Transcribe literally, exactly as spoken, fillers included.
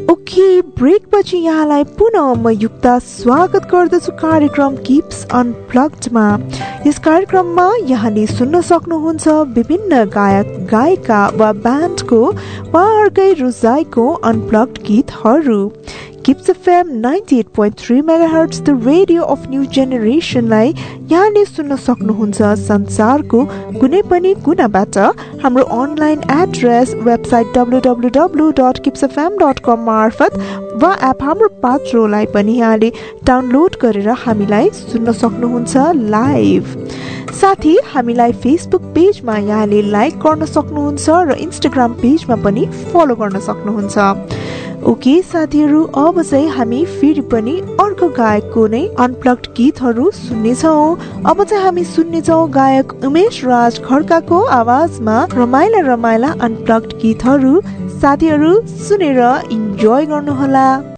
Okay, brake पछि यहाँलाई पुनः म युक्ता स्वागत गर्दछु कार्यक्रम किप्स अनप्लग्डमा। यस कार्यक्रममा यहाँले सुन्न सक्नुहुन्छ विभिन्न गायक गायिका वा ब्यान्डको वा अर्कै रोजाइको अनप्लग्ड गीतहरू। Kips FM ninety at point three megahertz the radio of new जेनेरेसनलाई यहाँले सुन्न सक्नुहुन्छ संसारको कुनै पनि कुनाबाट। हाम्रो online address website W W W dot kips F am dot कम मार्फत वा एप हाम्रो पात्रोलाई पनि यहाँले डाउनलोड गरेर हामीलाई सुन्न सक्नुहुन्छ लाइभ। साथै हामीलाई फेसबुक पेजमा यहाँले लाइक गर्न सक्नुहुन्छ र इन्स्टाग्राम पेजमा पनि फलो गर्न सक्नुहुन्छ। ओके साथीहरू, अब चाहिँ हामी फेरि पनि अर्को गायकको नै अनप्लग्ड गीतहरू सुन्नेछौँ। अब चाहिँ हामी सुन्नेछौँ गायक उमेश राज खड्काको आवाजमा रमाइला रमाइला अनप्लग्ड गीतहरू। साथीहरू सुनेर इन्जोय गर्नुहोला।